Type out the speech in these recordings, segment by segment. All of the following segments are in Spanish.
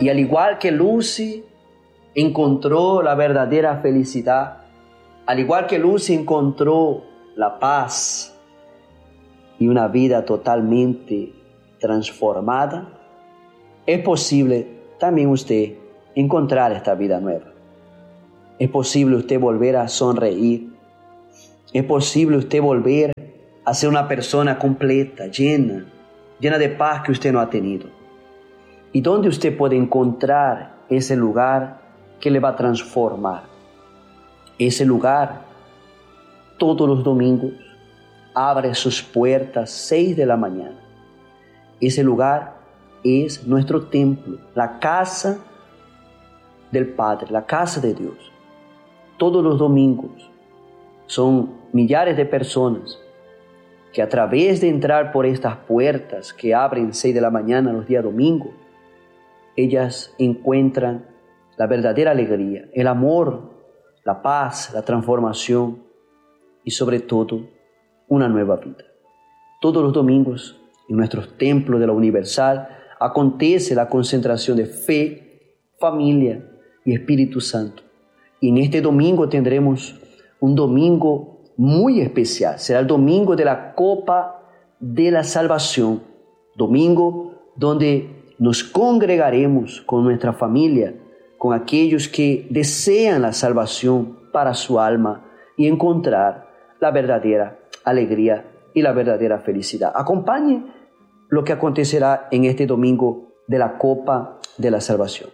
Y al igual que Lucy encontró la verdadera felicidad, al igual que Lucy encontró la paz y una vida totalmente transformada, es posible también usted encontrar esta vida nueva. Es posible usted volver a sonreír. Es posible usted volver a ser una persona completa, llena de paz que usted no ha tenido. ¿Y dónde usted puede encontrar ese lugar que le va a transformar? Ese lugar, todos los domingos, abre sus puertas 6 de la mañana. Ese lugar es nuestro templo, la casa del Padre, la casa de Dios. Todos los domingos son millares de personas que a través de entrar por estas puertas que abren 6 de la mañana los días domingos, ellas encuentran la verdadera alegría, el amor, la paz, la transformación y sobre todo una nueva vida. Todos los domingos en nuestros templos de la Universal acontece la concentración de fe, familia y Espíritu Santo. Y en este domingo tendremos un domingo muy especial. Será el domingo de la Copa de la Salvación. Domingo donde nos congregaremos con nuestra familia, con aquellos que desean la salvación para su alma y encontrar la verdadera alegría y la verdadera felicidad. Acompañe lo que acontecerá en este domingo de la Copa de la Salvación.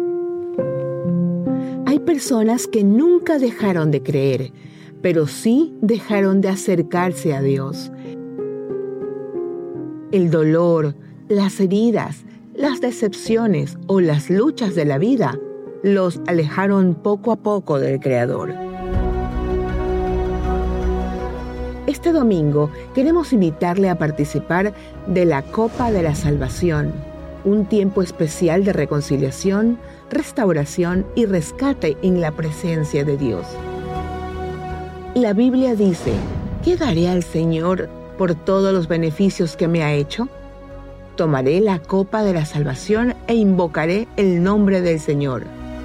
Hay personas que nunca dejaron de creer, pero sí dejaron de acercarse a Dios. El dolor, las heridas, las decepciones o las luchas de la vida los alejaron poco a poco del Creador. Este domingo queremos invitarle a participar de la Copa de la Salvación, un tiempo especial de reconciliación, restauración y rescate en la presencia de Dios. La Biblia dice: ¿qué daré al Señor por todos los beneficios que me ha hecho? Tomaré la copa de la salvación e invocaré el nombre del Señor.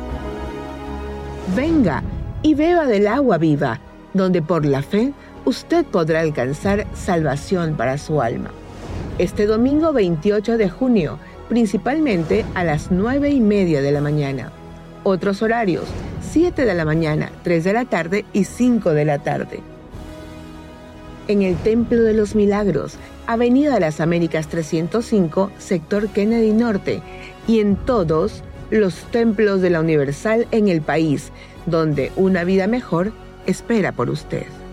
Venga y beba del agua viva, donde por la fe usted podrá alcanzar salvación para su alma. Este domingo 28 de junio, principalmente a las 9:30 de la mañana. Otros horarios: 7 de la mañana, 3 de la tarde y 5 de la tarde. En el Templo de los Milagros, Avenida de las Américas 305, sector Kennedy Norte, y en todos los templos de la Universal en el país, donde una vida mejor espera por usted.